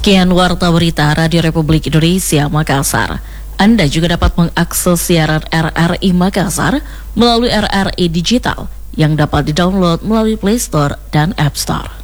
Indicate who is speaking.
Speaker 1: Sekian Warta Berita Radio Republik Indonesia Makassar. Anda juga dapat mengakses siaran RRI Makassar melalui RRI Digital yang dapat didownload melalui Play Store dan App Store.